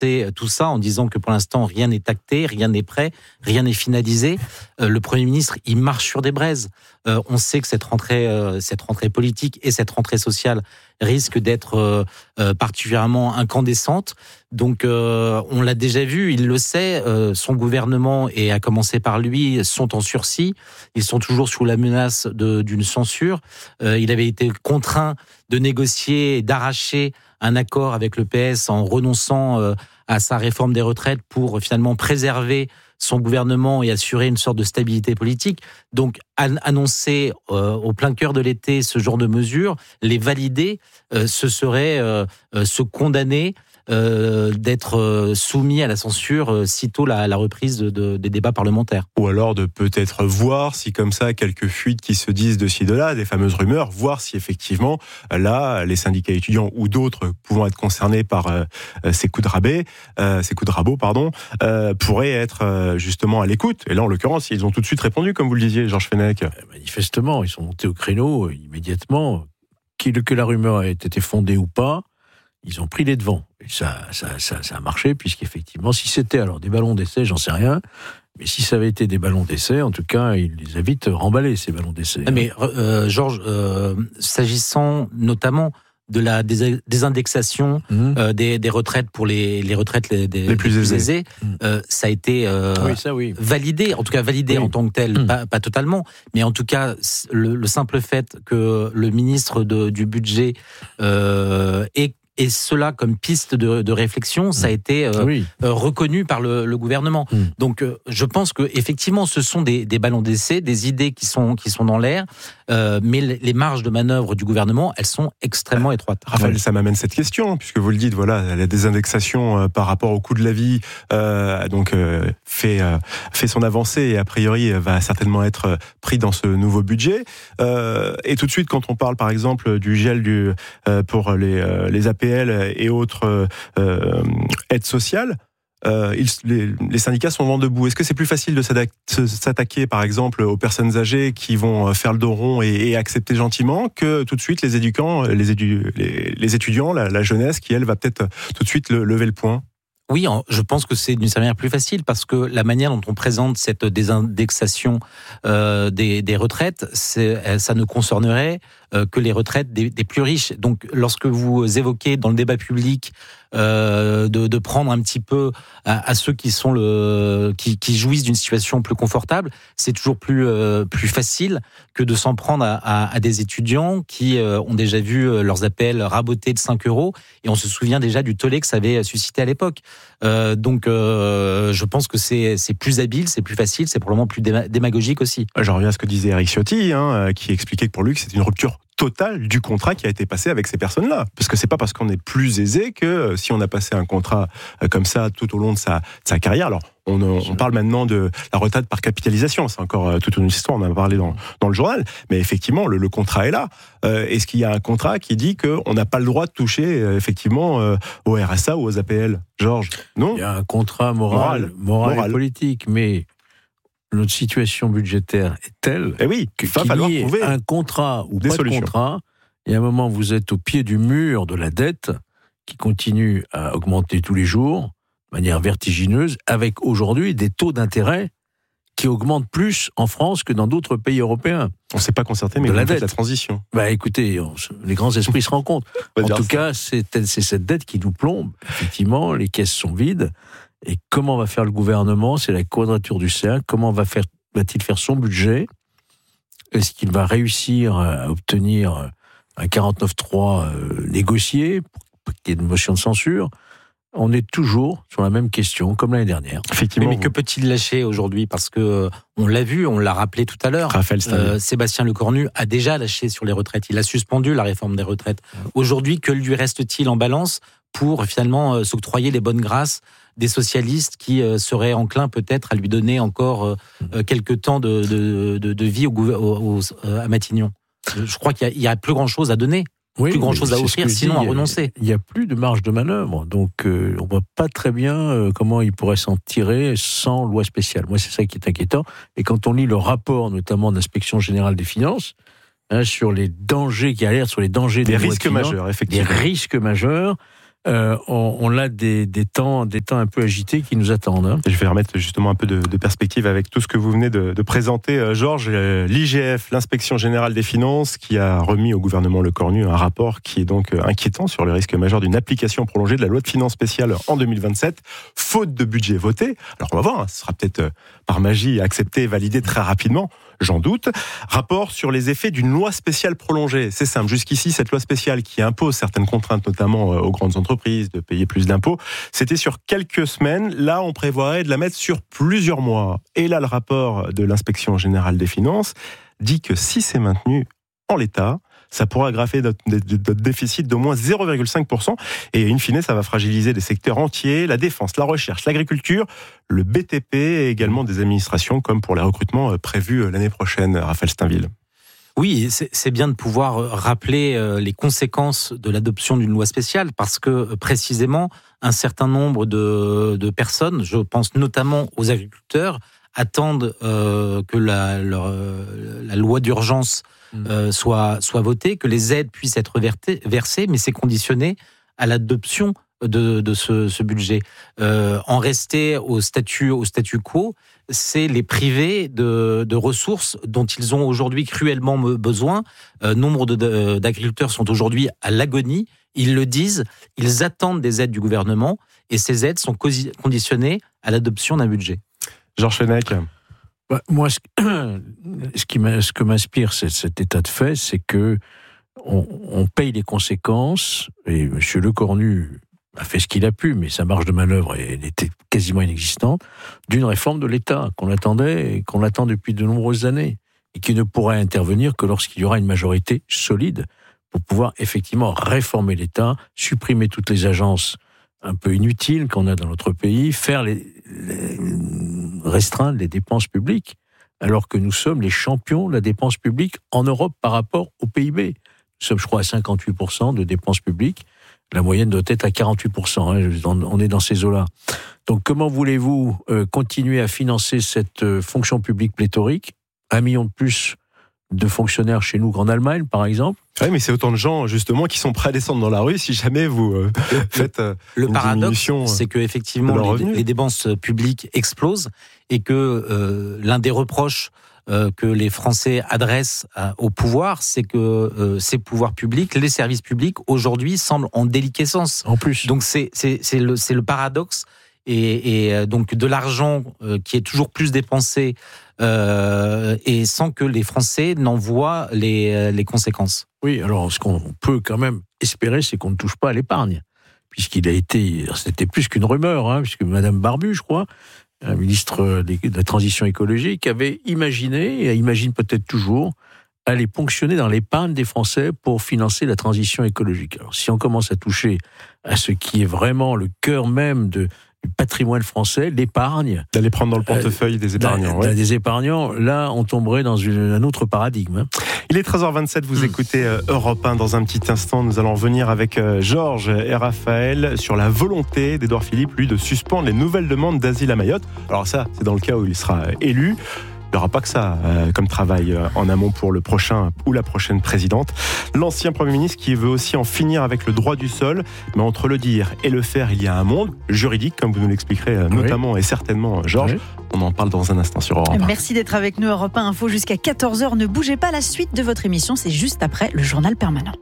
tout ça en disant que pour l'instant rien n'est acté, rien n'est prêt, rien n'est finalisé. Le Premier ministre, il marche sur des braises. On sait que cette rentrée politique et cette rentrée sociale risque d'être particulièrement incandescente. Donc on l'a déjà vu, il le sait, son gouvernement, et à commencer par lui, sont en sursis. Ils sont toujours sous la menace d'une censure. Il avait été contraint de négocier et d'arracher un accord avec le PS en renonçant à sa réforme des retraites pour finalement préserver son gouvernement et assurer une sorte de stabilité politique. Donc, annoncer au plein cœur de l'été ce genre de mesures, les valider, ce serait se condamner d'être soumis à la censure sitôt la reprise des débats parlementaires. Ou alors de peut-être voir si comme ça, quelques fuites qui se disent de ci, de là, des fameuses rumeurs, voir si effectivement, là, les syndicats étudiants ou d'autres pouvant être concernés par ces coups de rabot, pourraient être justement à l'écoute. Et là, en l'occurrence, ils ont tout de suite répondu, comme vous le disiez, Georges Fenech. Manifestement, ils sont montés au créneau immédiatement. Que la rumeur ait été fondée ou pas, ils ont pris les devants. Et ça a marché, puisqu'effectivement, si c'était alors des ballons d'essai, j'en sais rien, mais si ça avait été des ballons d'essai, en tout cas, il les a vite remballés, ces ballons d'essai. Mais Georges, s'agissant notamment de la désindexation des retraites pour les retraites les plus aisées, ça a été validé, en tout cas validé en tant que tel, pas totalement, mais en tout cas le simple fait que le ministre du budget et cela comme piste de réflexion, ça a été reconnu par le gouvernement. Donc, je pense que effectivement, ce sont des ballons d'essai, des idées qui sont dans l'air, mais les marges de manœuvre du gouvernement, elles sont extrêmement étroites. Raphaël, ça m'amène cette question, puisque vous le dites, voilà, la désindexation par rapport au coût de la vie, fait son avancée et a priori va certainement être pris dans ce nouveau budget. Et tout de suite, quand on parle, par exemple, du gel pour les APL et autres aides sociales, les syndicats sont vent debout. Est-ce que c'est plus facile de s'attaquer, par exemple, aux personnes âgées qui vont faire le dos rond et accepter gentiment, que tout de suite les étudiants, la jeunesse, qui elle va peut-être tout de suite lever le poing? Oui, je pense que c'est d'une certaine manière plus facile, parce que la manière dont on présente cette désindexation des retraites, ça ne concernerait que les retraites des plus riches. Donc, lorsque vous évoquez dans le débat public de prendre un petit peu à ceux qui sont qui jouissent d'une situation plus confortable, c'est toujours plus facile que de s'en prendre à des étudiants qui ont déjà vu leurs APL rabotés de 5 €, et on se souvient déjà du tollé que ça avait suscité à l'époque. Donc, je pense que c'est plus habile, c'est plus facile, c'est probablement plus démagogique aussi. Je reviens à ce que disait Éric Ciotti, qui expliquait que pour lui, c'est une rupture totale du contrat qui a été passé avec ces personnes-là. Parce que c'est pas parce qu'on est plus aisé que si on a passé un contrat comme ça tout au long de sa carrière. Alors, on parle maintenant de la retraite par capitalisation. C'est encore toute une histoire, on en a parlé dans le journal. Mais effectivement, le contrat est là. Est-ce qu'il y a un contrat qui dit qu'on n'a pas le droit de toucher effectivement au RSA ou aux APL? Georges, non? Il y a un contrat moral et politique, mais notre situation budgétaire est telle qu'il y ait un contrat ou pas de contrat, il y a un moment où vous êtes au pied du mur de la dette qui continue à augmenter tous les jours de manière vertigineuse, avec aujourd'hui des taux d'intérêt qui augmentent plus en France que dans d'autres pays européens. On ne s'est pas concerté, mais la transition. Écoutez, les grands esprits se rencontrent. En tout cas, c'est cette dette qui nous plombe. Effectivement, les caisses sont vides. Et comment va faire le gouvernement? C'est la quadrature du cercle. Comment va-t-il faire son budget? Est-ce qu'il va réussir à obtenir un 49.3 négocié pour qu'il y ait une motion de censure? On est toujours sur la même question, comme l'année dernière. Effectivement. Mais que peut-il lâcher aujourd'hui? Parce que on l'a vu, on l'a rappelé tout à l'heure. Sébastien Lecornu a déjà lâché sur les retraites. Il a suspendu la réforme des retraites. Aujourd'hui, que lui reste-t-il en balance pour finalement s'octroyer les bonnes grâces des socialistes qui seraient enclins peut-être à lui donner encore quelques temps de vie à Matignon? Je crois qu'il y a plus grand-chose à donner. Plus grand-chose à offrir, sinon à renoncer. Il n'y a plus de marge de manœuvre, donc on ne voit pas très bien comment il pourrait s'en tirer sans loi spéciale. Moi, c'est ça qui est inquiétant. Et quand on lit le rapport, notamment de l'Inspection Générale des Finances, sur les dangers, qui alertent sur les dangers des risques majeurs, effectivement. Des risques majeurs, on a des temps un peu agités qui nous attendent. Hein. Je vais remettre justement un peu de perspective avec tout ce que vous venez de présenter, Georges. L'IGF, l'Inspection Générale des Finances, qui a remis au gouvernement Lecornu un rapport qui est donc inquiétant sur le risque majeur d'une application prolongée de la loi de finances spéciale en 2027, faute de budget voté. Alors on va voir, ce sera peut-être par magie accepté et validé très rapidement. J'en doute. Rapport sur les effets d'une loi spéciale prolongée. C'est simple. Jusqu'ici, cette loi spéciale qui impose certaines contraintes, notamment aux grandes entreprises, de payer plus d'impôts, c'était sur quelques semaines. Là, on prévoirait de la mettre sur plusieurs mois. Et là, le rapport de l'Inspection Générale des Finances dit que si c'est maintenu en l'état, ça pourrait aggraver notre déficit d'au moins 0,5%. Et in fine, ça va fragiliser des secteurs entiers, la défense, la recherche, l'agriculture, le BTP et également des administrations, comme pour les recrutements prévus l'année prochaine, Raphaël Steinville. Oui, c'est bien de pouvoir rappeler les conséquences de l'adoption d'une loi spéciale, parce que précisément, un certain nombre de personnes, je pense notamment aux agriculteurs, attendent que la loi d'urgence soit votée, que les aides puissent être versées, mais c'est conditionné à l'adoption de ce budget. En rester au statu quo, c'est les priver de ressources dont ils ont aujourd'hui cruellement besoin. Nombre d'agriculteurs sont aujourd'hui à l'agonie. Ils le disent, ils attendent des aides du gouvernement, et ces aides sont conditionnées à l'adoption d'un budget. Georges Fenech. Moi, ce que m'inspire cet état de fait, c'est que on paye les conséquences, et M. Lecornu a fait ce qu'il a pu, mais sa marge de manœuvre était quasiment inexistante, d'une réforme de l'État qu'on attendait et qu'on attend depuis de nombreuses années, et qui ne pourrait intervenir que lorsqu'il y aura une majorité solide pour pouvoir effectivement réformer l'État, supprimer toutes les agences un peu inutiles qu'on a dans notre pays, faire restreindre les dépenses publiques, alors que nous sommes les champions de la dépense publique en Europe par rapport au PIB. Nous sommes, je crois, à 58% de dépenses publiques. La moyenne doit être à 48%. On est dans ces eaux-là. Donc, comment voulez-vous continuer à financer cette fonction publique pléthorique ? 1 million de plus de fonctionnaires chez nous qu'en Allemagne, par exemple. Oui, mais c'est autant de gens, justement, qui sont prêts à descendre dans la rue si jamais vous faites le une paradoxe, diminution c'est que effectivement les dépenses publiques explosent, et que l'un des reproches que les Français adressent au pouvoir, c'est que ces pouvoirs publics, les services publics, aujourd'hui, semblent en déliquescence. En plus. Donc c'est le paradoxe, et donc de l'argent qui est toujours plus dépensé, et sans que les Français n'en voient les conséquences. Oui, alors ce qu'on peut quand même espérer, c'est qu'on ne touche pas à l'épargne, puisqu'il a été, c'était plus qu'une rumeur, puisque Madame Barbu, je crois, ministre de la Transition écologique, avait imaginé, et imagine peut-être toujours, aller ponctionner dans l'épargne des Français pour financer la transition écologique. Alors si on commence à toucher à ce qui est vraiment le cœur même du patrimoine français, l'épargne... D'aller prendre dans le portefeuille des épargnants. Des épargnants, là, on tomberait dans un autre paradigme. Il est 13h27, vous écoutez Europe 1. Dans un petit instant, nous allons revenir avec Georges et Raphaël sur la volonté d'Édouard Philippe, lui, de suspendre les nouvelles demandes d'asile à Mayotte. Alors ça, c'est dans le cas où il sera élu. Il n'y aura pas que ça comme travail en amont pour le prochain ou la prochaine présidente. L'ancien Premier ministre qui veut aussi en finir avec le droit du sol. Mais entre le dire et le faire, il y a un monde juridique, comme vous nous l'expliquerez notamment et certainement, Georges. Oui. On en parle dans un instant sur Europe 1. Merci d'être avec nous, Europe 1 Info jusqu'à 14h. Ne bougez pas, la suite de votre émission, c'est juste après le journal permanent.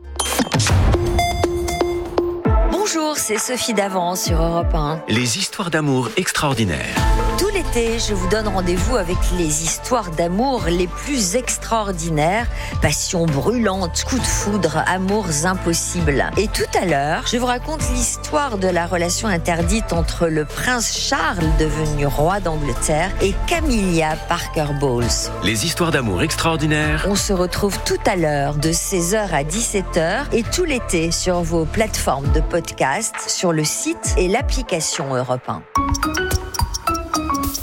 Bonjour, c'est Sophie Davant sur Europe 1. Les histoires d'amour extraordinaires. Tout l'été, je vous donne rendez-vous avec les histoires d'amour les plus extraordinaires. Passion brûlante, coups de foudre, amours impossibles. Et tout à l'heure, je vous raconte l'histoire de la relation interdite entre le prince Charles, devenu roi d'Angleterre, et Camilla Parker Bowles. Les histoires d'amour extraordinaires. On se retrouve tout à l'heure de 16h à 17h et tout l'été sur vos plateformes de podcast, sur le site et l'application Europe 1.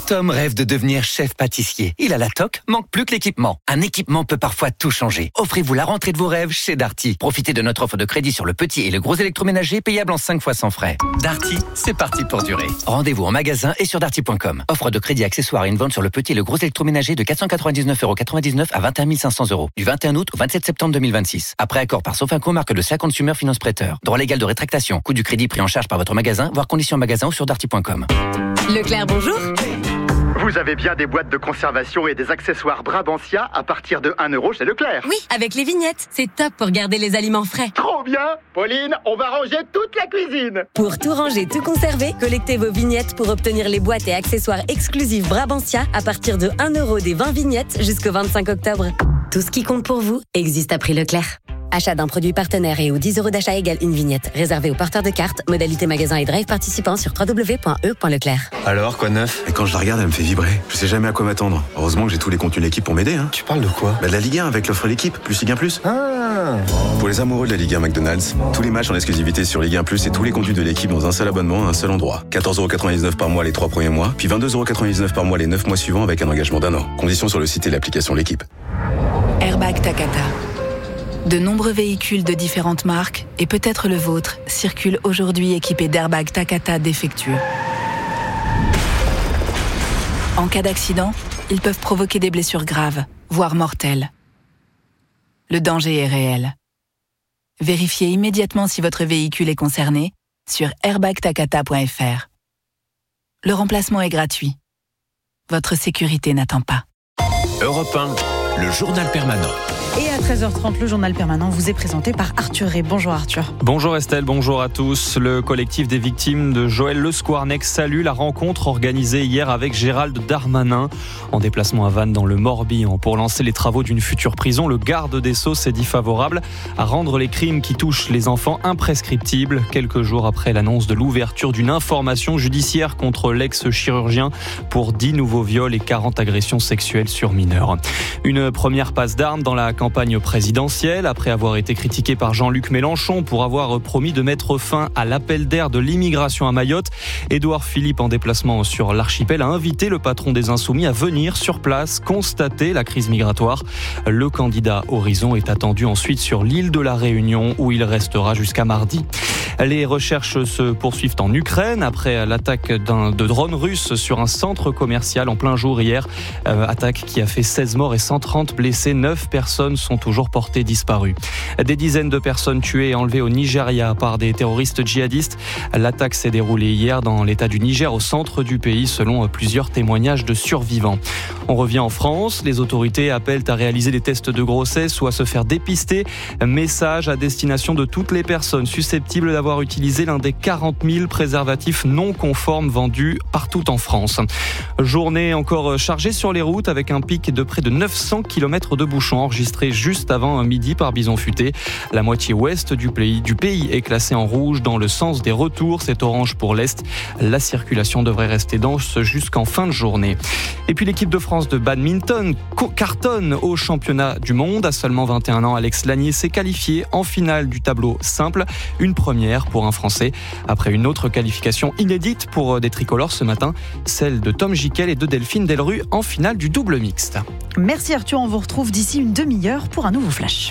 Tom rêve de devenir chef pâtissier. Il a la toque, manque plus que l'équipement. Un équipement peut parfois tout changer. Offrez-vous la rentrée de vos rêves chez Darty. Profitez de notre offre de crédit sur le petit et le gros électroménager payable en 5 fois sans frais. Darty, c'est parti pour durer. Rendez-vous en magasin et sur darty.com. Offre de crédit accessoire et une vente sur le petit et le gros électroménager de 499,99 € à 21 500 €. Du 21 août au 27 septembre 2026. Après accord par Sofinco, marque de SA Consumer Finance Prêteur. Droit légal de rétractation. Coût du crédit pris en charge par votre magasin, voire conditions en magasin ou sur darty.com. Leclerc, bonjour. Vous avez bien des boîtes de conservation et des accessoires Brabantia à partir de 1 € chez Leclerc. Oui, avec les vignettes. C'est top pour garder les aliments frais. Trop bien. Pauline, on va ranger toute la cuisine. Pour tout ranger, tout conserver, collectez vos vignettes pour obtenir les boîtes et accessoires exclusifs Brabantia à partir de 1 € des 20 vignettes jusqu'au 25 octobre. Tout ce qui compte pour vous existe à prix Leclerc. Achat d'un produit partenaire et ou 10 € d'achat égale une vignette. Réservé aux porteurs de cartes. Modalité magasin et drive participants sur www.e.leclerc. Alors, quoi de neuf? Et quand je la regarde, elle me fait vibrer. Je sais jamais à quoi m'attendre. Heureusement que j'ai tous les contenus L'équipe pour m'aider. Tu parles de quoi? De la Ligue 1 avec l'offre L'équipe, plus Ligue 1 Plus. Pour les amoureux de la Ligue 1 McDonald's, tous les matchs en exclusivité sur Ligue 1 Plus et tous les contenus de l'équipe dans un seul abonnement à un seul endroit. 14,99 € par mois les 3 premiers mois, puis 22,99 € par mois les 9 mois suivants avec un engagement d'1 an. Conditions sur le site et l'application L'équipe. Airbag Takata. De nombreux véhicules de différentes marques, et peut-être le vôtre, circulent aujourd'hui équipés d'airbags Takata défectueux. En cas d'accident, ils peuvent provoquer des blessures graves, voire mortelles. Le danger est réel. Vérifiez immédiatement si votre véhicule est concerné sur airbagtakata.fr. Le remplacement est gratuit. Votre sécurité n'attend pas. Europe 1, le journal permanent. Et à 13h30, le journal permanent vous est présenté par Arthur Ray. Bonjour Arthur. Bonjour Estelle, bonjour à tous. Le collectif des victimes de Joël Le Squarnec salue la rencontre organisée hier avec Gérald Darmanin. En déplacement à Vannes dans le Morbihan pour lancer les travaux d'une future prison, le garde des Sceaux s'est dit favorable à rendre les crimes qui touchent les enfants imprescriptibles. Quelques jours après l'annonce de l'ouverture d'une information judiciaire contre l'ex-chirurgien pour 10 nouveaux viols et 40 agressions sexuelles sur mineurs. Une première passe d'armes dans la campagne présidentielle, après avoir été critiqué par Jean-Luc Mélenchon pour avoir promis de mettre fin à l'appel d'air de l'immigration à Mayotte. Édouard Philippe, en déplacement sur l'archipel, a invité le patron des Insoumis à venir sur place constater la crise migratoire. Le candidat Horizon est attendu ensuite sur l'île de la Réunion où il restera jusqu'à mardi. Les recherches se poursuivent en Ukraine après l'attaque de drones russes sur un centre commercial en plein jour hier. Attaque qui a fait 16 morts et 130 blessés. 9 personnes sont toujours portées disparues. Des dizaines de personnes tuées et enlevées au Nigeria par des terroristes djihadistes. L'attaque s'est déroulée hier dans l'état du Niger, au centre du pays, selon plusieurs témoignages de survivants. On revient en France. Les autorités appellent à réaliser des tests de grossesse ou à se faire dépister. Message à destination de toutes les personnes susceptibles d'avoir utilisé l'un des 40 000 préservatifs non conformes vendus partout en France. Journée encore chargée sur les routes avec un pic de près de 900 km de bouchons enregistrés juste avant midi par Bison Futé. La moitié ouest du pays est classée en rouge dans le sens des retours. C'est orange pour l'est. La circulation devrait rester dense jusqu'en fin de journée. Et puis l'équipe de France de badminton cartonne au championnat du monde. À seulement 21 ans, Alex Lanier s'est qualifié en finale du tableau simple. Une première pour un Français. Après une autre qualification inédite pour des tricolores ce matin, celle de Tom Gickel et de Delphine Delru en finale du double mixte. Merci Arthur, on vous retrouve d'ici une demi-heure pour un nouveau flash.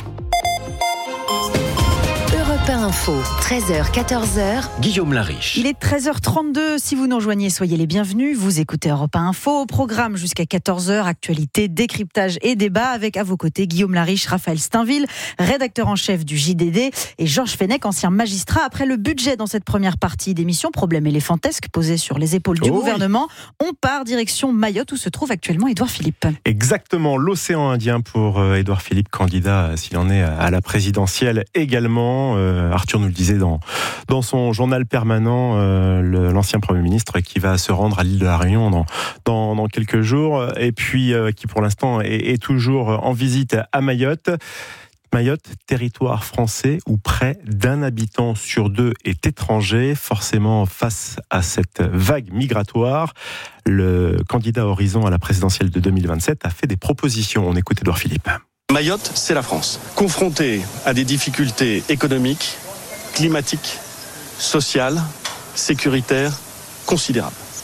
Europe 1 Info, 13h, 14h. Guillaume Lariche. Il est 13h32. Si vous nous rejoignez, soyez les bienvenus. Vous écoutez Europe 1 Info. Au programme jusqu'à 14h, actualité, décryptage et débat avec à vos côtés Guillaume Lariche, Raphaël Steinville, rédacteur en chef du JDD, et Georges Fenech, ancien magistrat. Après le budget dans cette première partie d'émission, problème éléphantesque posé sur les épaules du gouvernement, on part direction Mayotte où se trouve actuellement Édouard Philippe. Exactement, l'océan Indien pour Édouard Philippe, candidat s'il en est à la présidentielle également. Arthur nous le disait dans son journal permanent, l'ancien Premier ministre qui va se rendre à l'île de la Réunion dans quelques jours, et puis qui pour l'instant est toujours en visite à Mayotte. Mayotte, territoire français où près d'un habitant sur 2 est étranger. Forcément, face à cette vague migratoire, le candidat Horizon à la présidentielle de 2027 a fait des propositions. On écoute Édouard Philippe. Mayotte, c'est la France. Confrontée à des difficultés économiques, climatiques, sociales, sécuritaires considérables.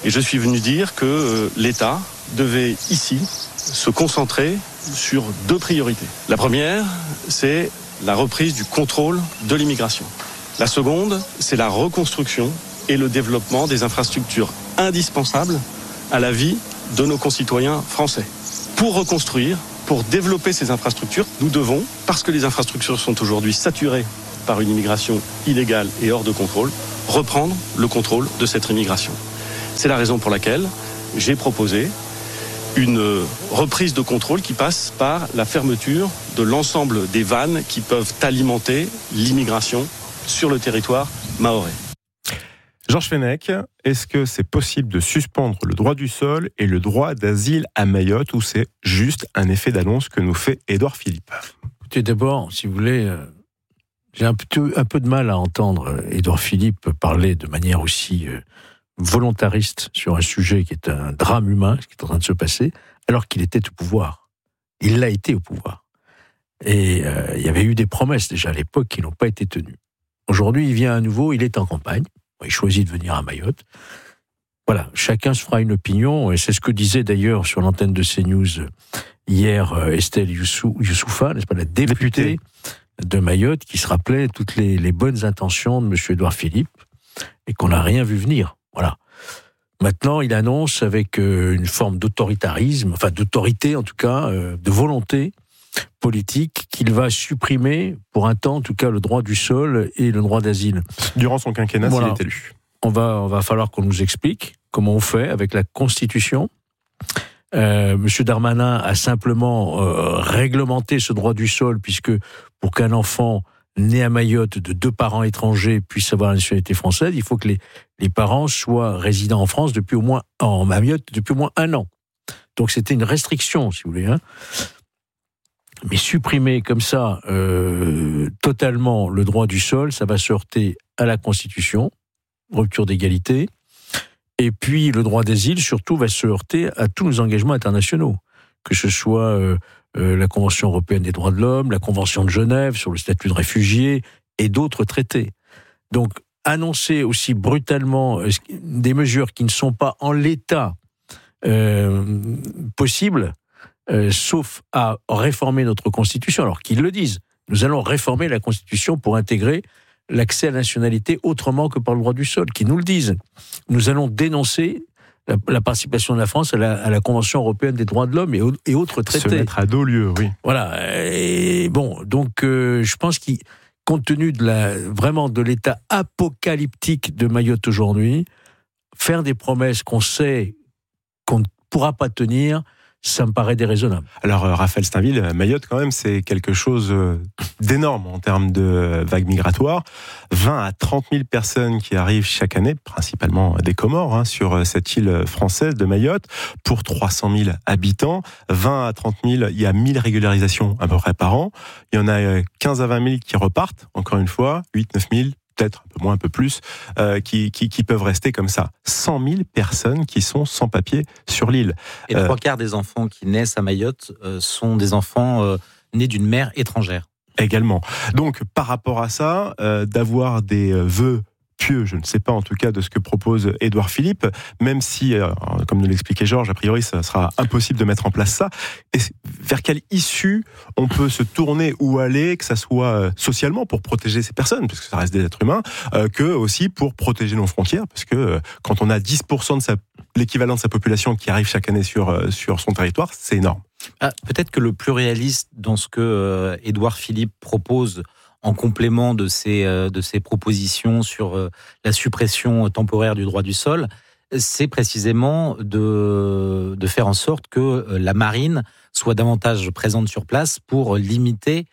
Et je suis venu dire que l'État devait ici se concentrer sur 2 priorités. La première, c'est la reprise du contrôle de l'immigration. La seconde, c'est la reconstruction et le développement des infrastructures indispensables à la vie de nos concitoyens français. Pour reconstruire, pour développer ces infrastructures, nous devons, parce que les infrastructures sont aujourd'hui saturées par une immigration illégale et hors de contrôle, reprendre le contrôle de cette immigration. C'est la raison pour laquelle j'ai proposé une reprise de contrôle qui passe par la fermeture de l'ensemble des vannes qui peuvent alimenter l'immigration sur le territoire mahorais. Georges Fenech, est-ce que c'est possible de suspendre le droit du sol et le droit d'asile à Mayotte, ou c'est juste un effet d'annonce que nous fait Édouard Philippe ? Écoutez, d'abord, si vous voulez, j'ai un peu de mal à entendre Édouard Philippe parler de manière aussi volontariste sur un sujet qui est un drame humain, ce qui est en train de se passer, alors qu'il était au pouvoir. Il l'a été au pouvoir. Et il y avait eu des promesses déjà à l'époque qui n'ont pas été tenues. Aujourd'hui, il vient à nouveau, il est en campagne. Il choisit de venir à Mayotte. Voilà, chacun se fera une opinion, et c'est ce que disait d'ailleurs sur l'antenne de CNews hier Estelle Youssoufa, n'est-ce pas, la députée de Mayotte, qui se rappelait toutes les bonnes intentions de M. Édouard Philippe, et qu'on n'a rien vu venir. Voilà. Maintenant, il annonce avec une forme d'autoritarisme, enfin d'autorité en tout cas, de volonté politique, qu'il va supprimer, pour un temps en tout cas, le droit du sol et le droit d'asile. Durant son quinquennat, voilà. S'il est élu. On va falloir qu'on nous explique comment on fait avec la Constitution. Monsieur Darmanin a simplement réglementé ce droit du sol, puisque pour qu'un enfant né à Mayotte de 2 parents étrangers puisse avoir la nationalité française, il faut que les parents soient résidents en France en Mayotte depuis au moins 1 an. Donc c'était une restriction, si vous voulez, hein. Mais supprimer comme ça totalement le droit du sol, ça va se heurter à la Constitution, rupture d'égalité, et puis le droit d'asile surtout va se heurter à tous nos engagements internationaux, que ce soit la Convention européenne des droits de l'homme, la Convention de Genève sur le statut de réfugié et d'autres traités. Donc annoncer aussi brutalement des mesures qui ne sont pas en l'état possibles, sauf à réformer notre Constitution, alors qu'ils le disent. Nous allons réformer la Constitution pour intégrer l'accès à la nationalité autrement que par le droit du sol, qui nous le disent. Nous allons dénoncer la participation de la France à la Convention européenne des droits de l'homme et autres traités. Se mettre à dos lieu, oui. Voilà. Et bon, donc je pense qu'il, compte tenu vraiment de l'état apocalyptique de Mayotte aujourd'hui, faire des promesses qu'on sait qu'on ne pourra pas tenir, ça me paraît déraisonnable. Alors, Raphaël Steinville, Mayotte, quand même, c'est quelque chose d'énorme en termes de vagues migratoires. 20 à 30 000 personnes qui arrivent chaque année, principalement des Comores, sur cette île française de Mayotte, pour 300 000 habitants. 20 à 30 000, il y a 1000 régularisations à peu près par an. Il y en a 15 à 20 000 qui repartent, encore une fois, 8, 9 000, peut-être un peu moins, un peu plus, qui peuvent rester comme ça. 100 000 personnes qui sont sans papier sur l'île. Et 3/4 des enfants qui naissent à Mayotte sont des enfants nés d'une mère étrangère. Également. Donc, par rapport à ça, d'avoir des vœux pieux, je ne sais pas en tout cas de ce que propose Édouard Philippe, même si, comme nous l'expliquait Georges, a priori ça sera impossible de mettre en place ça. Et vers quelle issue on peut se tourner ou aller, que ça soit socialement pour protéger ces personnes, parce que ça reste des êtres humains, que aussi pour protéger nos frontières, parce que quand on a 10% de l'équivalent de sa population qui arrive chaque année sur son territoire, c'est énorme. Peut-être que le plus réaliste dans ce que Édouard Philippe propose en complément de ces propositions sur la suppression temporaire du droit du sol, c'est précisément de faire en sorte que la marine soit davantage présente sur place pour limiter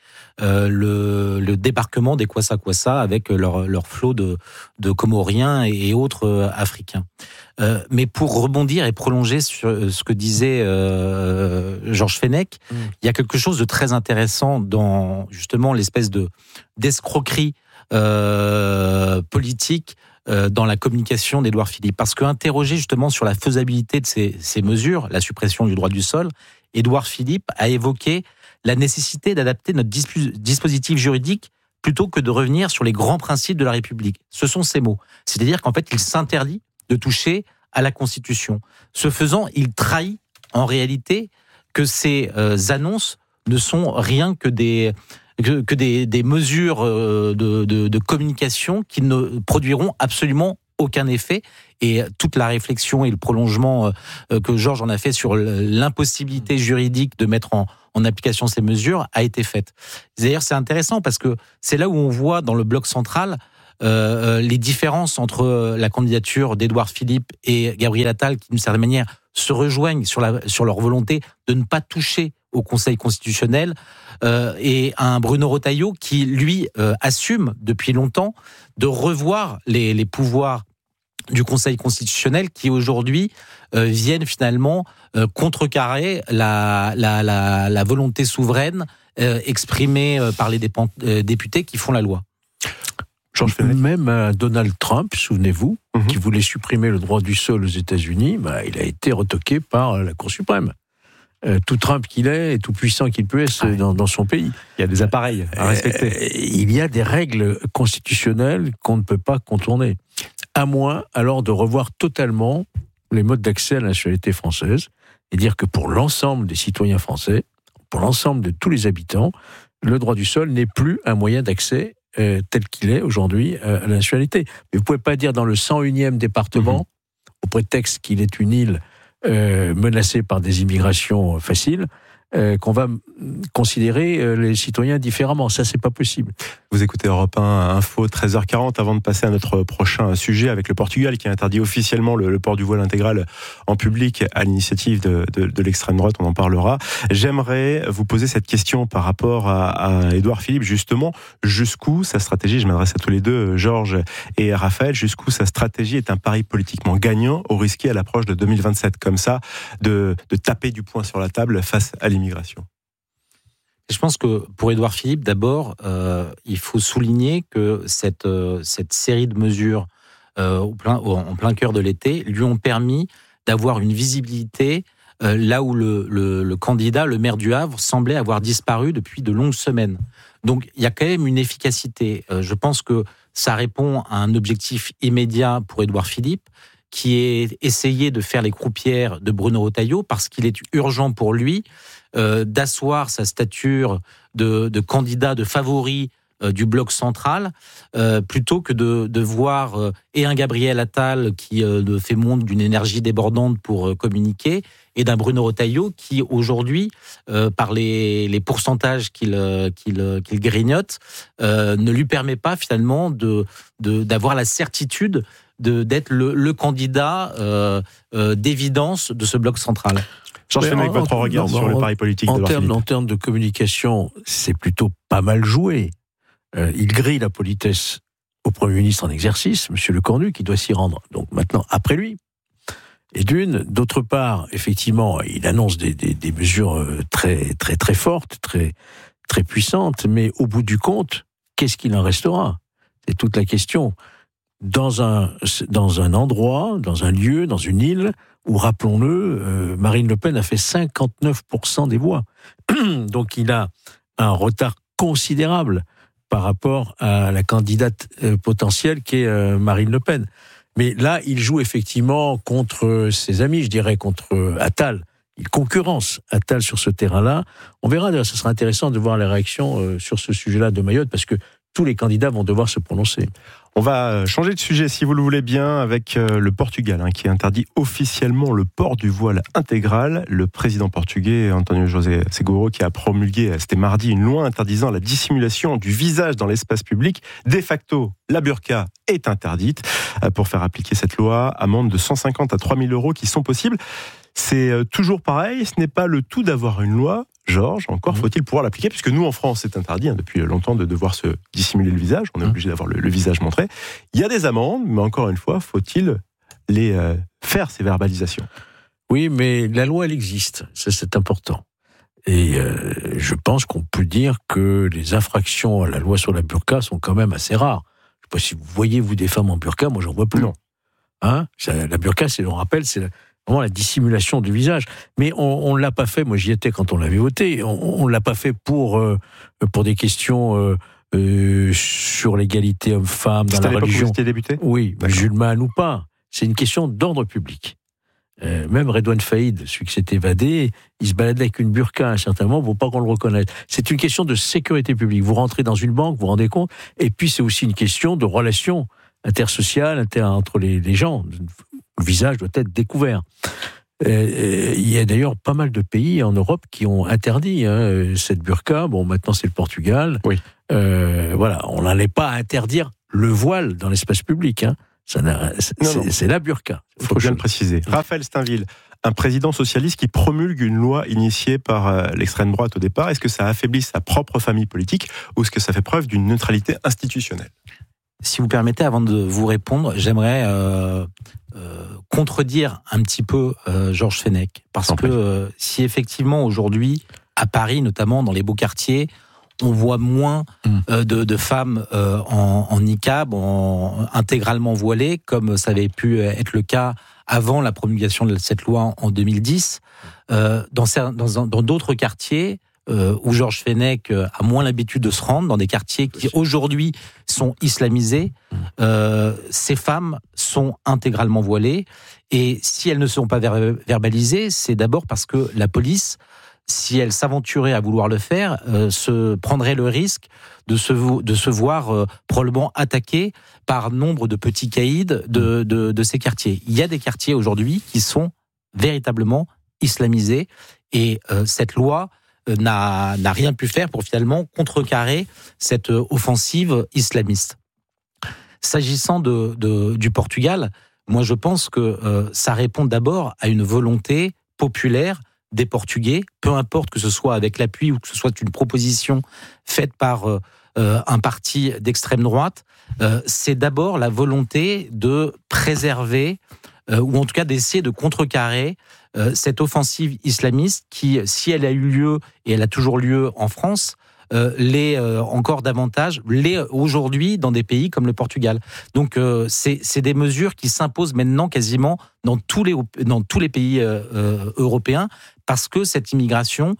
le débarquement des Kwassa-Kwassa avec leur flot de Comoriens et autres Africains. Mais pour rebondir et prolonger sur ce que disait Georges Fenech, il y a quelque chose de très intéressant dans justement l'espèce d'escroquerie politique dans la communication d'Édouard Philippe. Parce qu'interrogé justement sur la faisabilité de ces mesures, la suppression du droit du sol, Édouard Philippe a évoqué la nécessité d'adapter notre dispositif juridique plutôt que de revenir sur les grands principes de la République. Ce sont ces mots. C'est-à-dire qu'en fait, il s'interdit de toucher à la Constitution. Ce faisant, il trahit en réalité que ces annonces ne sont rien que des mesures de communication qui ne produiront absolument aucun effet. Et toute la réflexion et le prolongement que Georges en a fait sur l'impossibilité juridique de mettre en application ces mesures a été faite. D'ailleurs, c'est intéressant parce que c'est là où on voit dans le bloc central les différences entre la candidature d'Édouard Philippe et Gabriel Attal, qui d'une certaine manière se rejoignent sur leur volonté de ne pas toucher au Conseil constitutionnel, et un Bruno Retailleau qui, lui, assume depuis longtemps de revoir les pouvoirs du Conseil constitutionnel qui, aujourd'hui, viennent finalement contrecarrer la volonté souveraine exprimée par les députés qui font la loi. Même Donald Trump, souvenez-vous, qui voulait supprimer le droit du sol aux États-Unis, il a été retoqué par la Cour suprême. Tout Trump qu'il est et tout puissant qu'il peut être dans son pays. Il y a des appareils à respecter. Il y a des règles constitutionnelles qu'on ne peut pas contourner. À moins alors de revoir totalement les modes d'accès à la nationalité française et dire que pour l'ensemble des citoyens français, pour l'ensemble de tous les habitants, le droit du sol n'est plus un moyen d'accès tel qu'il est aujourd'hui à la nationalité. Mais vous ne pouvez pas dire dans le 101e département, au prétexte qu'il est une île menacée par des immigrations faciles, qu'on va considérer les citoyens différemment. Ça, c'est pas possible. Vous écoutez Europe 1 Info, 13h40, avant de passer à notre prochain sujet avec le Portugal qui a interdit officiellement le port du voile intégral en public à l'initiative de l'extrême droite, on en parlera. J'aimerais vous poser cette question par rapport à Édouard Philippe, justement, jusqu'où sa stratégie, je m'adresse à tous les deux, Georges et Raphaël, jusqu'où sa stratégie est un pari politiquement gagnant au risqué à l'approche de 2027, comme ça, de taper du poing sur la table face à l'immigration. Je pense que pour Édouard Philippe, d'abord, il faut souligner que cette série de mesures en plein cœur de l'été lui ont permis d'avoir une visibilité là où le candidat, le maire du Havre, semblait avoir disparu depuis de longues semaines. Donc il y a quand même une efficacité. Je pense que ça répond à un objectif immédiat pour Édouard Philippe, qui est essayer de faire les croupières de Bruno Retailleau, parce qu'il est urgent pour lui d'asseoir sa stature de candidat, de favori du bloc central, plutôt que de voir et un Gabriel Attal qui fait montre d'une énergie débordante pour communiquer, et d'un Bruno Retailleau qui, aujourd'hui, par les pourcentages qu'il grignote, ne lui permet pas finalement d'avoir la certitude d'être le candidat d'évidence de ce bloc central. Georges Fenech, votre regard sur le pari politique de Philippe. En termes de communication, c'est plutôt pas mal joué. Il grille la politesse au Premier ministre en exercice, M. Lecornu, qui doit s'y rendre. Donc maintenant, après lui. Et d'autre part, effectivement, il annonce des mesures très, très, très fortes, très, très puissantes, mais au bout du compte, qu'est-ce qu'il en restera ? C'est toute la question. Dans un endroit, dans un lieu, dans une île, où, rappelons-le, Marine Le Pen a fait 59% des voix. Donc il a un retard considérable par rapport à la candidate potentielle qui est Marine Le Pen. Mais là, il joue effectivement contre ses amis, je dirais, contre Attal. Il concurrence Attal sur ce terrain-là. On verra, d'ailleurs, ce sera intéressant de voir les réactions sur ce sujet-là de Mayotte, parce que tous les candidats vont devoir se prononcer. On va changer de sujet, si vous le voulez bien, avec le Portugal, qui interdit officiellement le port du voile intégral. Le président portugais, António José Seguro, qui a promulgué, c'était mardi, une loi interdisant la dissimulation du visage dans l'espace public. De facto, la burqa est interdite. Pour faire appliquer cette loi, amende de 150 à 3000 euros qui sont possibles. C'est toujours pareil, ce n'est pas le tout d'avoir une loi. Georges, encore faut-il pouvoir l'appliquer, puisque nous en France c'est interdit depuis longtemps de devoir se dissimuler le visage, on est obligé d'avoir le visage montré. Il y a des amendes, mais encore une fois, faut-il les faire, ces verbalisations ? Oui, mais la loi elle existe, ça c'est important. Et je pense qu'on peut dire que les infractions à la loi sur la burqa sont quand même assez rares. Je ne sais pas si vous voyez des femmes en burqa, moi j'en vois plus. Non. La burqa, on rappelle, c'est vraiment la dissimulation du visage. Mais on ne l'a pas fait, moi j'y étais quand on l'avait voté, on ne l'a pas fait pour des questions sur l'égalité homme-femme dans la religion. C'était débuté ? Oui, musulmane ou pas. c'est une question d'ordre public. Même Redouane Faïd, celui qui s'est évadé, il se baladait avec une burqa à un certain moment pour pas qu'on le reconnaisse. C'est une question de sécurité publique. Vous rentrez dans une banque, vous vous rendez compte, et puis c'est aussi une question de relations intersociales, entre les gens. Le visage doit être découvert. Il y a d'ailleurs pas mal de pays en Europe qui ont interdit cette burqa. Bon, maintenant c'est le Portugal. Oui. Voilà, on n'allait pas interdire le voile dans l'espace public. C'est la burqa. Il faut bien le préciser. Raphaël Steinville, un président socialiste qui promulgue une loi initiée par l'extrême droite au départ, est-ce que ça affaiblit sa propre famille politique ou est-ce que ça fait preuve d'une neutralité institutionnelle ? Si vous permettez, avant de vous répondre, j'aimerais contredire un petit peu Georges Fenech. Parce que si effectivement aujourd'hui, à Paris, notamment dans les beaux quartiers, on voit moins de femmes en niqab, intégralement voilées, comme ça avait pu être le cas avant la promulgation de cette loi en 2010. Dans d'autres quartiers où Georges Fenech a moins l'habitude de se rendre, dans des quartiers qui aujourd'hui sont islamisés, ces femmes sont intégralement voilées. Et si elles ne sont pas verbalisées, c'est d'abord parce que la police, si elle s'aventurait à vouloir le faire, se prendrait le risque de se voir probablement attaquée par nombre de petits caïds de ces quartiers. Il y a des quartiers aujourd'hui qui sont véritablement islamisés et cette loi n'a rien pu faire pour finalement contrecarrer cette offensive islamiste. S'agissant du Portugal, moi je pense que ça répond d'abord à une volonté populaire des Portugais, peu importe que ce soit avec l'appui ou que ce soit une proposition faite par un parti d'extrême droite, c'est d'abord la volonté de préserver, ou en tout cas d'essayer de contrecarrer cette offensive islamiste qui, si elle a eu lieu, et elle a toujours lieu en France, l'est encore davantage, l'est aujourd'hui dans des pays comme le Portugal. Donc c'est des mesures qui s'imposent maintenant quasiment dans tous les pays européens, parce que cette immigration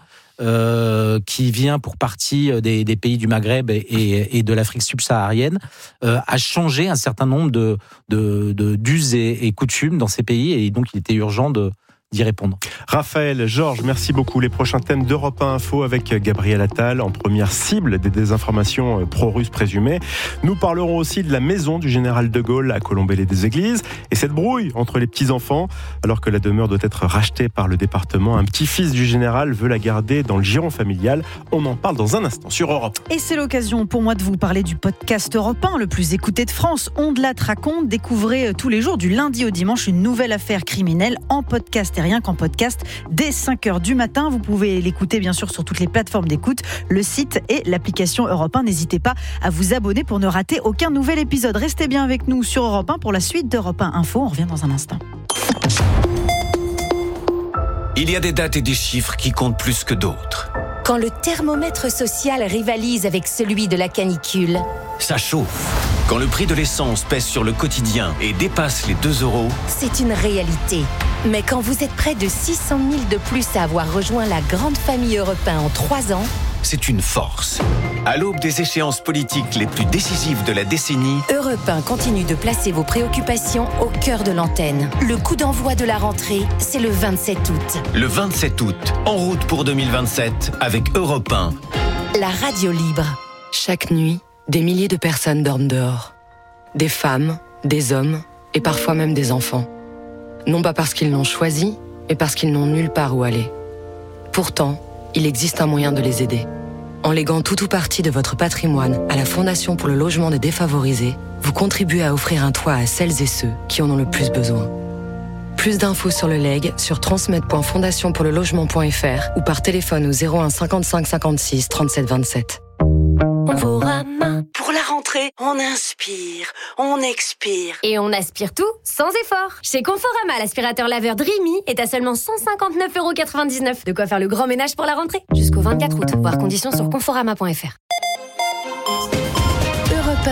qui vient pour partie des pays du Maghreb et de l'Afrique subsaharienne a changé un certain nombre d'us et coutumes dans ces pays, et donc il était urgent d'y répondre. Raphaël, Georges, merci beaucoup. Les prochains thèmes d'Europe 1 Info avec Gabriel Attal en première cible des désinformations pro-russes présumées. Nous parlerons aussi de la maison du général de Gaulle à Colombey-les-Deux-Églises et cette brouille entre les petits-enfants. Alors que la demeure doit être rachetée par le département, un petit-fils du général veut la garder dans le giron familial. On en parle dans un instant sur Europe. Et c'est l'occasion pour moi de vous parler du podcast Europe 1, le plus écouté de France. On de la raconte. Découvrez tous les jours du lundi au dimanche une nouvelle affaire criminelle en podcast. Rien qu'en podcast dès 5h du matin. Vous pouvez l'écouter bien sûr sur toutes les plateformes d'écoute, le site et l'application Europe 1. N'hésitez pas à vous abonner pour ne rater aucun nouvel épisode. Restez bien avec nous sur Europe 1 pour la suite d'Europe 1 Info. On revient dans un instant. Il y a des dates et des chiffres qui comptent plus que d'autres. Quand le thermomètre social rivalise avec celui de la canicule. Ça chauffe. Quand le prix de l'essence pèse sur le quotidien et dépasse les 2 €. C'est une réalité. Mais quand vous êtes près de 600 000 de plus à avoir rejoint la grande famille Europe 1 en 3 ans, c'est une force. À l'aube des échéances politiques les plus décisives de la décennie, Europe 1 continue de placer vos préoccupations au cœur de l'antenne. Le coup d'envoi de la rentrée, c'est le 27 août. Le 27 août, en route pour 2027 avec Europe 1. La radio libre. Chaque nuit, des milliers de personnes dorment dehors. Des femmes, des hommes et parfois même des enfants. Non pas parce qu'ils l'ont choisi, mais parce qu'ils n'ont nulle part où aller. Pourtant, il existe un moyen de les aider. En léguant tout ou partie de votre patrimoine à la Fondation pour le logement des défavorisés, vous contribuez à offrir un toit à celles et ceux qui en ont le plus besoin. Plus d'infos sur le leg sur transmed.fondationpourlelogement.fr ou par téléphone au 01 55 56 37 27. Conforama. Pour la rentrée, on inspire, on expire. Et on aspire tout sans effort. Chez Conforama, l'aspirateur laveur Dreamy est à seulement 159,99 €. De quoi faire le grand ménage pour la rentrée. Jusqu'au 24 août. Voir conditions sur conforama.fr. Europe 1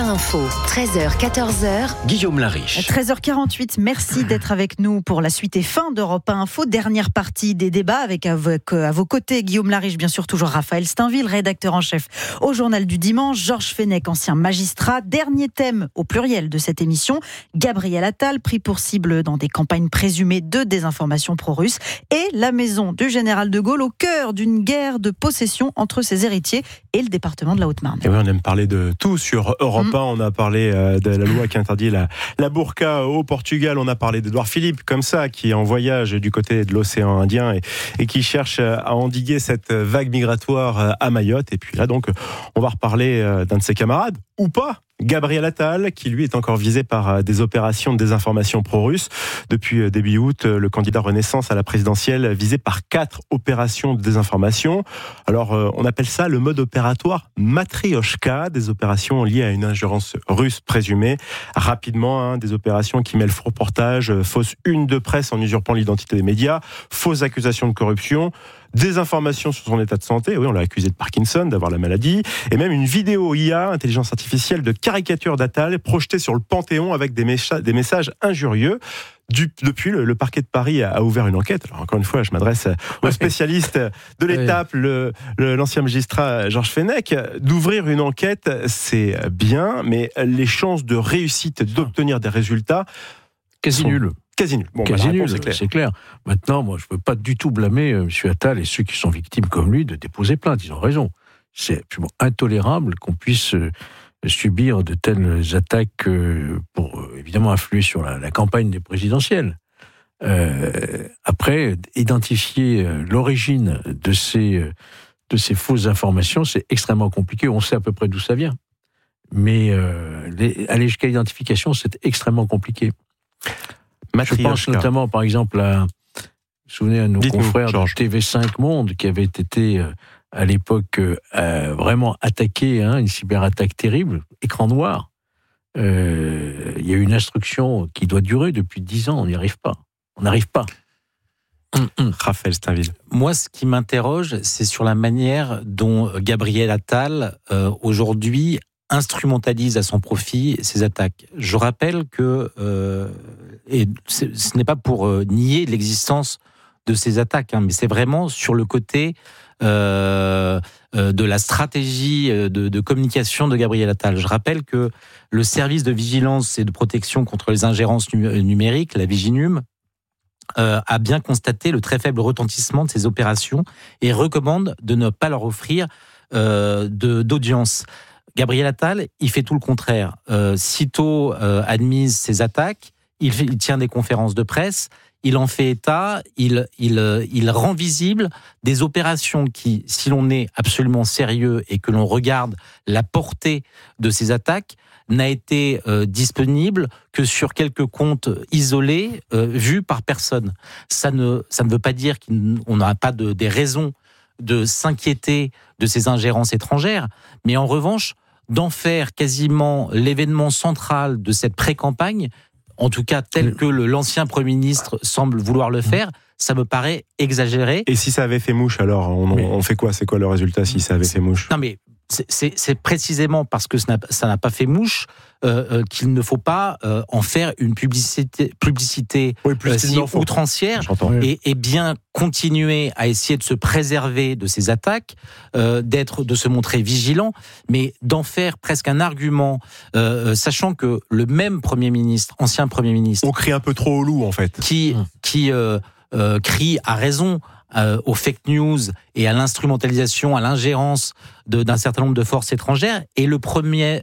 Info, 13h, 14h. Guillaume Lariche. 13h48, merci d'être avec nous pour la suite et fin d'Europe 1 Info. Dernière partie des débats avec à vos côtés Guillaume Lariche, bien sûr toujours Raphaël Steinville, rédacteur en chef au Journal du Dimanche, Georges Fenech, ancien magistrat. Dernier thème au pluriel de cette émission, Gabriel Attal, pris pour cible dans des campagnes présumées de désinformation pro-russe, et la maison du général de Gaulle au cœur d'une guerre de possession entre ses héritiers et le département de la Haute-Marne. Et oui, on aime parler de tout sur Europe 1. On a parlé de la loi qui interdit la burqa au Portugal. On a parlé d'Édouard Philippe, comme ça, qui est en voyage du côté de l'océan Indien et qui cherche à endiguer cette vague migratoire à Mayotte. Et puis là, donc, on va reparler d'un de ses camarades, ou pas, Gabriel Attal, qui lui est encore visé par des opérations de désinformation pro-russe. Depuis début août, le candidat Renaissance à la présidentielle visé par 4 opérations de désinformation. Alors, on appelle ça le mode opératoire Matrioshka, des opérations liées à une ingérence russe présumée. Rapidement, des opérations qui mêlent faux reportages, fausses unes de presse en usurpant l'identité des médias, fausses accusations de corruption, des informations sur son état de santé, oui, on l'a accusé de Parkinson, d'avoir la maladie, et même une vidéo IA, intelligence artificielle, de caricature d'Attal projetée sur le Panthéon avec des messages injurieux. Depuis, le parquet de Paris a ouvert une enquête. Alors encore une fois, je m'adresse aux spécialistes de l'étape, l'ancien magistrat Georges Fenech. D'ouvrir une enquête, c'est bien, mais les chances de réussite, d'obtenir des résultats quasi nulles. Quasi nul. Bon, quasi nul, c'est clair. Maintenant, moi, je ne peux pas du tout blâmer M. Attal et ceux qui sont victimes comme lui de déposer plainte. Ils ont raison. C'est absolument intolérable qu'on puisse subir de telles attaques pour évidemment influer sur la campagne des présidentielles. Après, identifier l'origine de ces fausses informations, c'est extrêmement compliqué. On sait à peu près d'où ça vient. Mais aller jusqu'à l'identification, c'est extrêmement compliqué. Je pense notamment, par exemple, vous vous souvenez à nos confrères de TV5 Monde qui avaient été à l'époque vraiment attaqués, une cyberattaque terrible, écran noir. Il y a eu une instruction qui doit durer depuis 10 ans, on n'y arrive pas. On n'arrive pas. Raphaël Steinville. Moi, ce qui m'interroge, c'est sur la manière dont Gabriel Attal, aujourd'hui, instrumentalise à son profit ces attaques. Je rappelle que, et ce n'est pas pour nier l'existence de ces attaques, mais c'est vraiment sur le côté de la stratégie de communication de Gabriel Attal. Je rappelle que le service de vigilance et de protection contre les ingérences numériques, la Viginum, a bien constaté le très faible retentissement de ces opérations et recommande de ne pas leur offrir d'audience. Gabriel Attal, il fait tout le contraire. Sitôt admise ces attaques, il tient des conférences de presse, il en fait état, il rend visible des opérations qui, si l'on est absolument sérieux et que l'on regarde la portée de ces attaques, n'a été disponible que sur quelques comptes isolés, vus par personne. Ça ne veut pas dire qu'on n'a pas des raisons de s'inquiéter de ces ingérences étrangères, mais en revanche, d'en faire quasiment l'événement central de cette pré-campagne, en tout cas tel que l'ancien Premier ministre semble vouloir le faire, ça me paraît exagéré. Et si ça avait fait mouche, alors on fait quoi ? C'est quoi le résultat si ça avait fait mouche ? Non mais c'est précisément parce que ça n'a pas fait mouche qu'il ne faut pas en faire une publicité si outrancière et bien continuer à essayer de se préserver de ces attaques, de se montrer vigilant, mais d'en faire presque un argument, sachant que le même ancien Premier ministre... On crie un peu trop au loup, en fait. Qui crie à raison aux fake news et à l'instrumentalisation, à l'ingérence d'un certain nombre de forces étrangères, et le premier,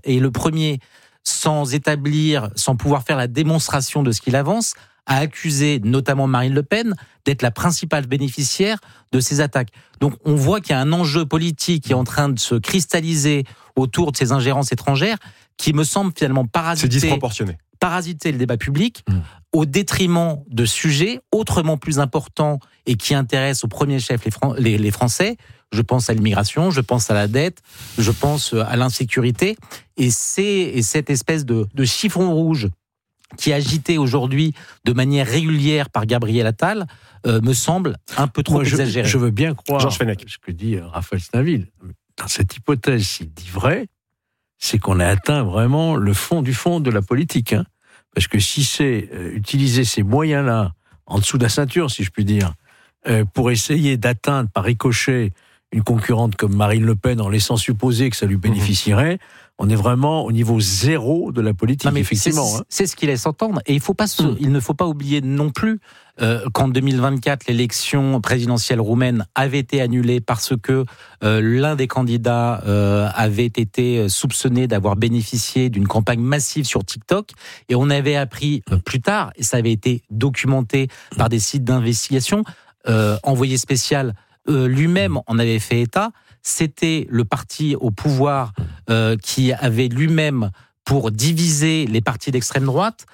sans pouvoir faire la démonstration de ce qu'il avance, a accusé notamment Marine Le Pen d'être la principale bénéficiaire de ces attaques. Donc on voit qu'il y a un enjeu politique qui est en train de se cristalliser autour de ces ingérences étrangères qui me semble finalement parasiter le débat public au détriment de sujets autrement plus importants et qui intéressent au premier chef les Français. Je pense à l'immigration, je pense à la dette, je pense à l'insécurité. Et cette espèce de chiffon rouge qui est agité aujourd'hui de manière régulière par Gabriel Attal me semble un peu trop exagéré. Je veux bien croire ce que dit Raphaël Steinville. Dans cette hypothèse, s'il dit vrai, c'est qu'on a atteint vraiment le fond du fond de la politique. Hein. Parce que si c'est utiliser ces moyens-là, en dessous de la ceinture, si je puis dire, pour essayer d'atteindre par ricochet une concurrente comme Marine Le Pen en laissant supposer que ça lui bénéficierait, on est vraiment au niveau zéro de la politique, mais effectivement. C'est ce qu'il laisse entendre. Et il ne faut pas oublier non plus qu'en 2024, l'élection présidentielle roumaine avait été annulée parce que l'un des candidats avait été soupçonné d'avoir bénéficié d'une campagne massive sur TikTok. Et on avait appris plus tard, et ça avait été documenté par des sites d'investigation, envoyé spécial lui-même en avait fait état. C'était le parti au pouvoir qui avait lui-même, pour diviser les partis d'extrême droite,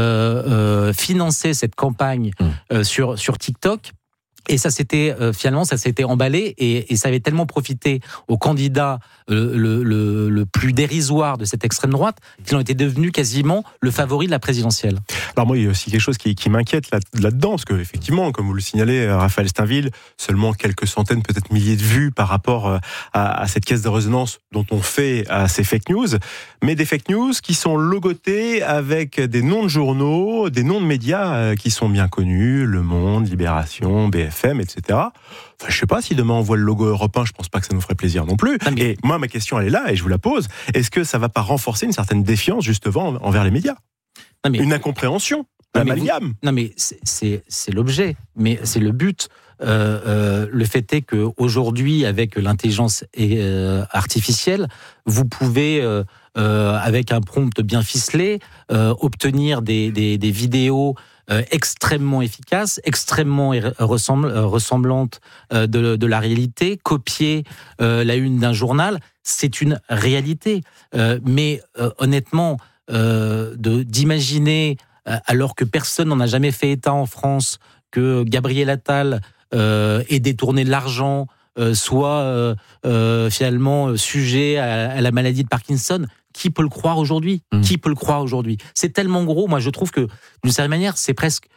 financé cette campagne sur TikTok. Et ça s'était finalement, ça s'était emballé et ça avait tellement profité aux candidats le plus dérisoire de cette extrême droite qu'ils ont été devenus quasiment le favori de la présidentielle. Alors moi, il y a aussi quelque chose qui m'inquiète là-dedans, parce que effectivement, comme vous le signalez, Raphaël Steinville, seulement quelques centaines, peut-être milliers de vues par rapport à cette caisse de résonance dont on fait à ces fake news, mais des fake news qui sont logotées avec des noms de journaux, des noms de médias qui sont bien connus, Le Monde, Libération, BFM, etc. Enfin, je sais pas si demain on voit le logo Europe 1, je pense pas que ça nous ferait plaisir non plus. Et moi, ma question, elle est là, et je vous la pose. Est-ce que ça va pas renforcer une certaine défiance, justement, envers les médias ? Une incompréhension, l'amalgame. Non, mais c'est l'objet, mais c'est le but. Le fait est qu'aujourd'hui, avec l'intelligence artificielle, vous pouvez, avec un prompt bien ficelé, obtenir des vidéos extrêmement efficaces, extrêmement ressemblantes de la réalité, copier la une d'un journal, c'est une réalité. Mais honnêtement, d'imaginer, alors que personne n'en a jamais fait état en France, que Gabriel Attal ait détourné de l'argent, soit finalement sujet à la maladie de Parkinson, qui peut le croire aujourd'hui ? Qui peut le croire aujourd'hui ? C'est tellement gros. Moi, je trouve que, d'une certaine manière, c'est presque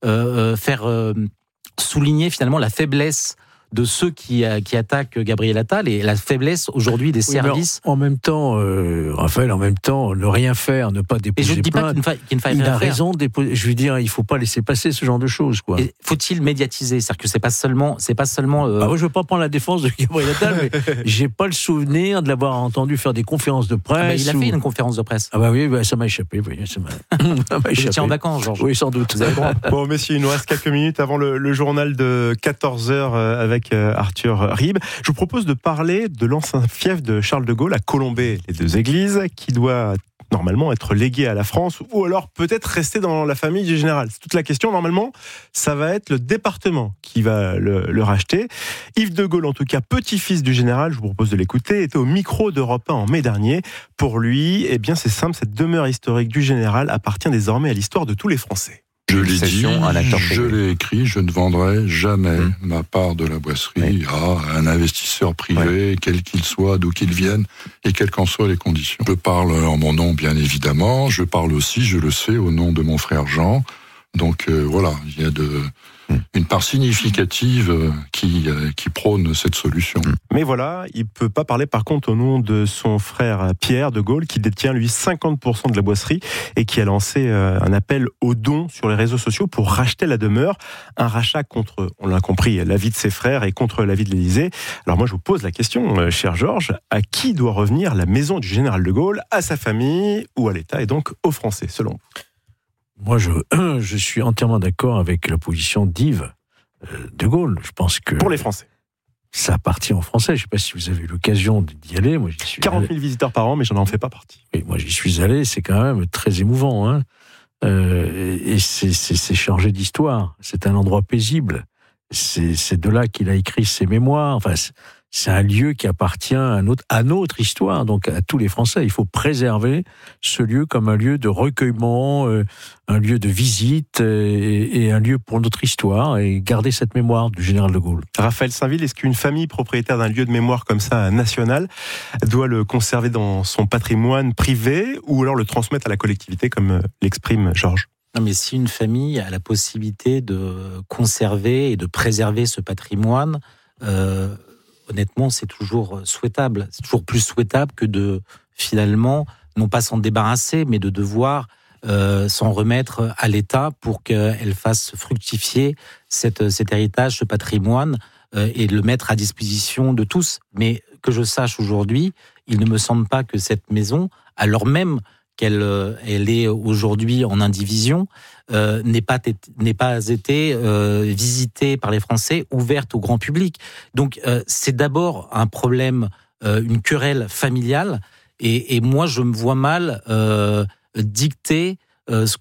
faire souligner finalement la faiblesse de ceux qui attaquent Gabriel Attal et la faiblesse aujourd'hui des services. En même temps, Raphaël, ne rien faire, ne pas déposer plainte. Et je ne dis pas qu'il ne faille rien faire. Il a raison de déposer. Je veux dire, il ne faut pas laisser passer ce genre de choses, quoi. Et faut-il médiatiser ? C'est-à-dire que c'est pas seulement. Moi, je veux pas prendre la défense de Gabriel Attal, mais j'ai pas le souvenir de l'avoir entendu faire des conférences de presse. Il a fait une conférence de presse. Ah bah oui, ça m'a échappé. Ça m'a échappé. Vous en vacances, Georges. Oui, sans doute. Bon, messieurs, il nous reste quelques minutes avant le journal de 14h avec Arthur Ribes. Je vous propose de parler de l'ancien fief de Charles de Gaulle à Colombey-les-Deux-Églises, qui doit normalement être légué à la France, ou alors peut-être rester dans la famille du général. C'est toute la question. Normalement, ça va être le département qui va le racheter. Yves de Gaulle, en tout cas petit-fils du général, je vous propose de l'écouter, était au micro d'Europe 1 en mai dernier. Pour lui, c'est simple, cette demeure historique du général appartient désormais à l'histoire de tous les Français. Je l'ai dit, je l'ai écrit, je ne vendrai jamais ma part de la boisserie à un investisseur privé, quel qu'il soit, d'où qu'il vienne, et quelles qu'en soient les conditions. Je parle en mon nom, bien évidemment, je parle aussi, je le sais, au nom de mon frère Jean. Donc voilà, il y a une part significative qui prône cette solution. Mais voilà, il ne peut pas parler par contre au nom de son frère Pierre de Gaulle, qui détient lui 50% de la boisserie et qui a lancé un appel aux dons sur les réseaux sociaux pour racheter la demeure. Un rachat contre, on l'a compris, l'avis de ses frères et contre l'avis de l'Élysée. Alors moi je vous pose la question, cher Georges, à qui doit revenir la maison du général de Gaulle ? À sa famille ou à l'État et donc aux Français, selon vous ? Moi, je suis entièrement d'accord avec la position d'Yves de Gaulle. Je pense que pour les Français, ça appartient aux Français. Je ne sais pas si vous avez eu l'occasion d'y aller. Moi, j'y suis 40 000 visiteurs par an, mais je n'en fais pas partie. Oui, moi, j'y suis allé. C'est quand même très émouvant, hein. Et c'est chargé d'histoire. C'est un endroit paisible. C'est de là qu'il a écrit ses mémoires. Enfin, c'est un lieu qui appartient à notre histoire, donc à tous les Français. Il faut préserver ce lieu comme un lieu de recueillement, un lieu de visite et un lieu pour notre histoire, et garder cette mémoire du général de Gaulle. Raphaël Steinville, est-ce qu'une famille propriétaire d'un lieu de mémoire comme ça, national, doit le conserver dans son patrimoine privé ou alors le transmettre à la collectivité, comme l'exprime Georges ? Non, mais si une famille a la possibilité de conserver et de préserver ce patrimoine, honnêtement, c'est toujours souhaitable. C'est toujours plus souhaitable que de finalement, non pas s'en débarrasser, mais de devoir s'en remettre à l'État pour qu'elle fasse fructifier cet héritage, ce patrimoine, et le mettre à disposition de tous. Mais que je sache aujourd'hui, il ne me semble pas que cette maison, alors même qu'elle est aujourd'hui en indivision, n'ait pas été visitée par les Français, ouverte au grand public. Donc c'est d'abord un problème, une querelle familiale, et moi je me vois mal dicter ce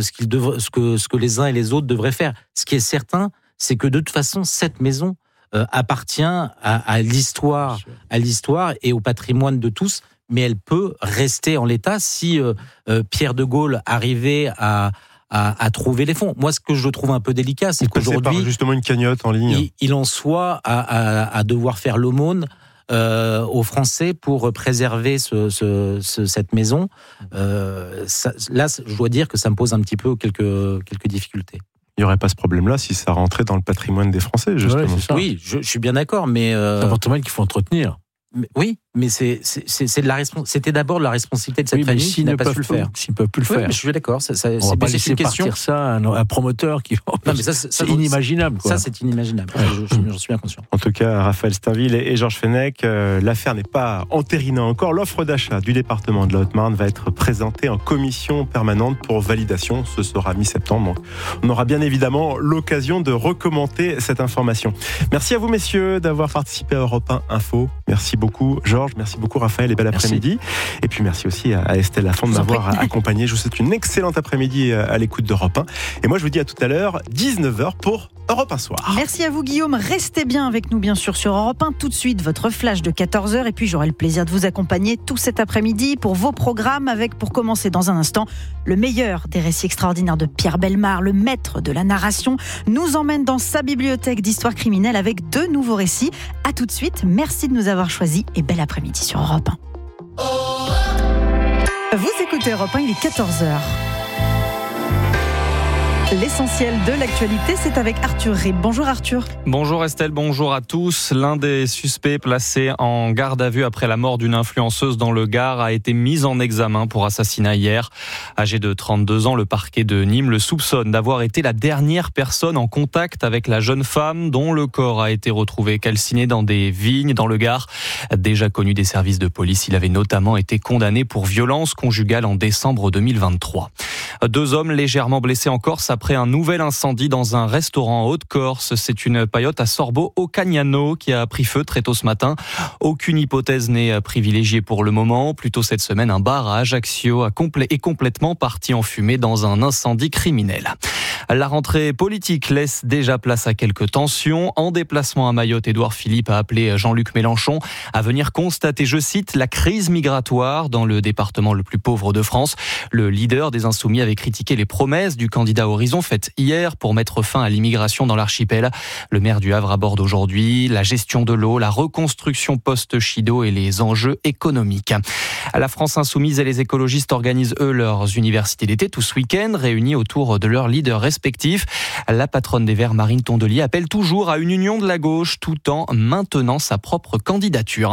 que les uns et les autres devraient faire. Ce qui est certain, c'est que de toute façon, cette maison appartient à l'histoire et au patrimoine de tous, mais elle peut rester en l'état si Pierre de Gaulle arrivait à trouver les fonds. Moi, ce que je trouve un peu délicat, c'est qu'aujourd'hui, justement une cagnotte en ligne, il en soit à devoir faire l'aumône aux Français pour préserver cette maison. Là, je dois dire que ça me pose un petit peu quelques difficultés. Il n'y aurait pas ce problème-là si ça rentrait dans le patrimoine des Français, justement. Ouais, c'est ça. Oui, je suis bien d'accord, mais... C'est un patrimoine qu'il faut entretenir. Oui, mais c'était d'abord la responsabilité de cette famille qui n'a pas su le faire. S'ils ne peuvent plus le faire. Mais je suis d'accord. On ne va pas laisser partir ça à un promoteur qui... Non, mais c'est inimaginable. Ça, c'est inimaginable. J'en suis bien conscient. En tout cas, Raphaël Steinville et Georges Fenech, l'affaire n'est pas entérinée encore. L'offre d'achat du département de la Haute-Marne va être présentée en commission permanente pour validation. Ce sera mi-septembre. Donc, on aura bien évidemment l'occasion de recommenter cette information. Merci à vous, messieurs, d'avoir participé à Europe 1 Info. Merci beaucoup, Georges. Merci beaucoup, Raphaël, et bel après-midi. Et puis merci aussi à Estelle Lafont de m'avoir accompagné. Je vous souhaite une excellente après-midi à l'écoute d'Europe 1. Et moi, je vous dis à tout à l'heure, 19h pour Europe 1 Soir. Merci à vous, Guillaume. Restez bien avec nous, bien sûr, sur Europe 1. Tout de suite, votre flash de 14h. Et puis, j'aurai le plaisir de vous accompagner tout cet après-midi pour vos programmes avec, pour commencer dans un instant, le meilleur des récits extraordinaires de Pierre Bellemare, le maître de la narration, nous emmène dans sa bibliothèque d'histoire criminelle avec 2 nouveaux récits. À tout de suite. Merci de nous avoir choisis et bel après-midi sur Europe 1. Vous écoutez Europe 1, il est 14h. L'essentiel de l'actualité, c'est avec Arthur Rib. Bonjour Arthur. Bonjour Estelle, bonjour à tous. L'un des suspects placés en garde à vue après la mort d'une influenceuse dans le Gard a été mis en examen pour assassinat hier. Âgé de 32 ans, le parquet de Nîmes le soupçonne d'avoir été la dernière personne en contact avec la jeune femme dont le corps a été retrouvé calciné dans des vignes dans le Gard. Déjà connu des services de police, il avait notamment été condamné pour violence conjugale en décembre 2023. 2 hommes légèrement blessés en Corse après un nouvel incendie dans un restaurant en Haute-Corse. C'est une paillote à Sorbo au Cagnano qui a pris feu très tôt ce matin. Aucune hypothèse n'est privilégiée pour le moment. Plus tôt cette semaine, un bar à Ajaccio est complètement parti en fumée dans un incendie criminel. La rentrée politique laisse déjà place à quelques tensions. En déplacement à Mayotte, Édouard Philippe a appelé Jean-Luc Mélenchon à venir constater, je cite, la crise migratoire dans le département le plus pauvre de France. Le leader des Insoumis avait critiqué les promesses du candidat Horizon faites hier pour mettre fin à l'immigration dans l'archipel. Le maire du Havre aborde aujourd'hui la gestion de l'eau, la reconstruction post-Chido et les enjeux économiques. La France Insoumise et les écologistes organisent eux leurs universités d'été tout ce week-end, réunis autour de leurs leaders respectifs. La patronne des Verts, Marine Tondelier, appelle toujours à une union de la gauche tout en maintenant sa propre candidature.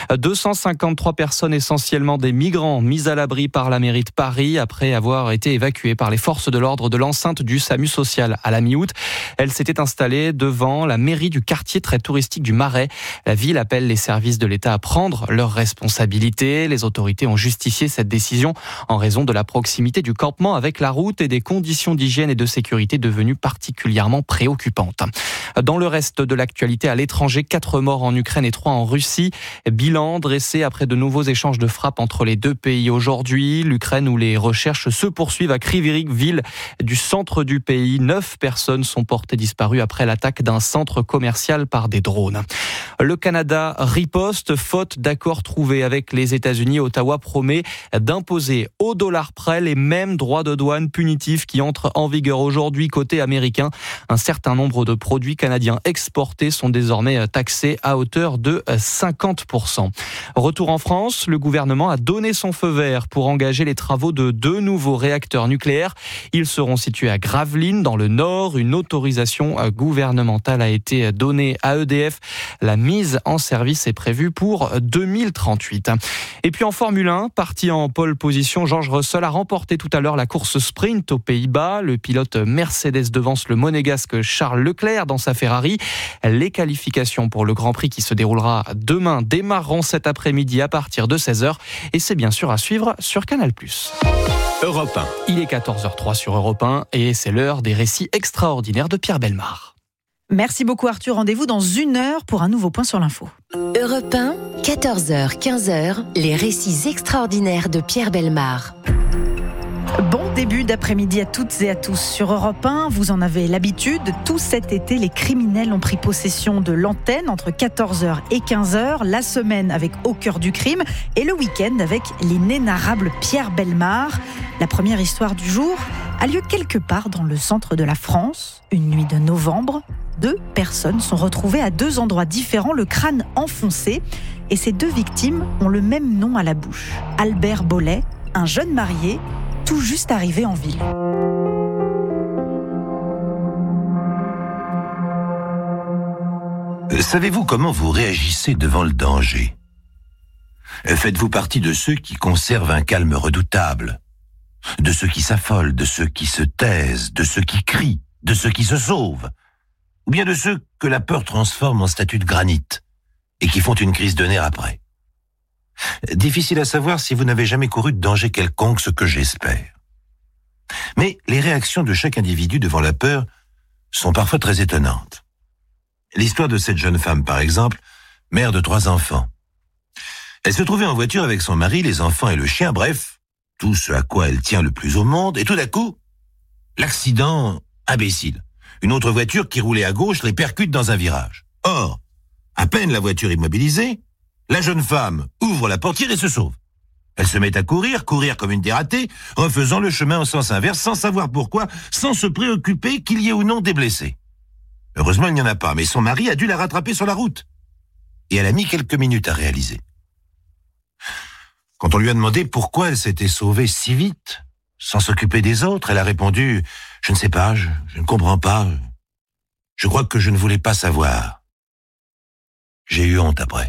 253 personnes, essentiellement des migrants, mis à l'abri par la mairie de Paris après avoir été évacuées par les forces de l'ordre de l'enceinte du SAMU social à la mi-août. Elle s'était installée devant la mairie du quartier très touristique du Marais. La ville appelle les services de l'État à prendre leurs responsabilités. Les autorités ont justifié cette décision en raison de la proximité du campement avec la route et des conditions d'hygiène et de sécurité devenues particulièrement préoccupantes. Dans le reste de l'actualité, à l'étranger, 4 morts en Ukraine et 3 en Russie. Bilan dressé après de nouveaux échanges de frappes entre les 2 pays aujourd'hui. L'Ukraine où les recherches se poursuivent à Kryvyi Rih, ville du centre du pays. 9 personnes sont portées disparues après l'attaque d'un centre commercial par des drones. Le Canada riposte, faute d'accord trouvé avec les États-Unis. Ottawa promet d'imposer au dollar près les mêmes droits de douane punitifs qui entrent en vigueur aujourd'hui côté américain. Un certain nombre de produits canadiens exportés sont désormais taxés à hauteur de 50%. Retour en France, le gouvernement a donné son feu vert pour engager les travaux de 2 nouveaux réacteurs nucléaires. Ils seront situés à Gravelines, dans le Nord. Une autorisation gouvernementale a été donnée à EDF. La mise en service est prévue pour 2038. Et puis en Formule 1, parti en pole position, George Russell a remporté tout à l'heure la course sprint aux Pays-Bas. Le pilote Mercedes devance le monégasque Charles Leclerc dans sa Ferrari. Les qualifications pour le Grand Prix qui se déroulera demain démarreront cet après-midi à partir de 16h. Et c'est bien sûr à suivre sur Canal+. Europe 1. Il est 14h03 sur Europe 1 et c'est l'heure des récits extraordinaires de Pierre Bellemare. Merci beaucoup Arthur, rendez-vous dans 1 heure pour un nouveau point sur l'info. Europe 1, 14h, 15h, les récits extraordinaires de Pierre Bellemare. Bon début d'après-midi à toutes et à tous sur Europe 1. Vous en avez l'habitude. Tout cet été, les criminels ont pris possession de l'antenne entre 14h et 15h. La semaine avec Au cœur du crime et le week-end avec l'inénarrable Pierre Bellemare. La première histoire du jour a lieu quelque part dans le centre de la France. Une nuit de novembre, 2 personnes sont retrouvées à 2 endroits différents, le crâne enfoncé. Et ces 2 victimes ont le même nom à la bouche. Albert Bollet, un jeune marié, tout juste arrivé en ville. Savez-vous comment vous réagissez devant le danger ? Faites-vous partie de ceux qui conservent un calme redoutable ? De ceux qui s'affolent, de ceux qui se taisent, de ceux qui crient, de ceux qui se sauvent ? Ou bien de ceux que la peur transforme en statue de granit et qui font une crise de nerfs après ? Difficile à savoir si vous n'avez jamais couru de danger quelconque, ce que j'espère. Mais les réactions de chaque individu devant la peur sont parfois très étonnantes. L'histoire de cette jeune femme, par exemple, mère de 3 enfants. Elle se trouvait en voiture avec son mari, les enfants et le chien, bref, tout ce à quoi elle tient le plus au monde, et tout d'un coup, l'accident imbécile. Une autre voiture qui roulait à gauche les percute dans un virage. Or, à peine la voiture immobilisée, la jeune femme ouvre la portière et se sauve. Elle se met à courir comme une dératée, refaisant le chemin en sens inverse, sans savoir pourquoi, sans se préoccuper qu'il y ait ou non des blessés. Heureusement, il n'y en a pas, mais son mari a dû la rattraper sur la route. Et elle a mis quelques minutes à réaliser. Quand on lui a demandé pourquoi elle s'était sauvée si vite, sans s'occuper des autres, elle a répondu « Je ne sais pas, je ne comprends pas. Je crois que je ne voulais pas savoir. J'ai eu honte après. »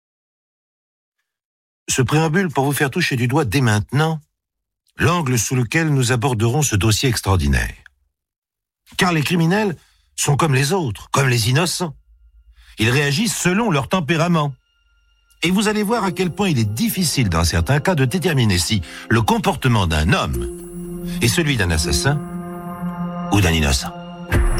Ce préambule pour vous faire toucher du doigt dès maintenant l'angle sous lequel nous aborderons ce dossier extraordinaire. Car les criminels sont comme les autres, comme les innocents. Ils réagissent selon leur tempérament. Et vous allez voir à quel point il est difficile dans certains cas de déterminer si le comportement d'un homme est celui d'un assassin ou d'un innocent.